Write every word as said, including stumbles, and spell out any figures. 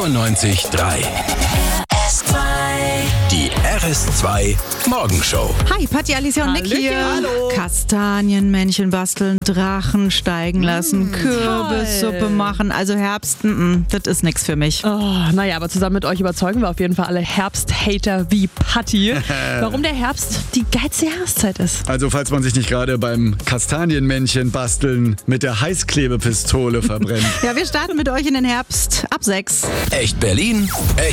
fünfundneunzig Komma drei. Die R S zwei Morgenshow. Hi, Patti, Alicia und Nick hier. Hallo. Kastanienmännchen basteln, Drachen steigen lassen, Kürbissuppe toll. machen. Also Herbst, m -m, das ist nichts für mich. Oh, naja, aber zusammen mit euch überzeugen wir auf jeden Fall alle Herbsthater wie Patti. Warum der Herbst die geilste Jahreszeit ist. Also falls man sich nicht gerade beim Kastanienmännchen basteln mit der Heißklebepistole verbrennt. Ja, wir starten mit euch in den Herbst ab sechs. Echt Berlin, echt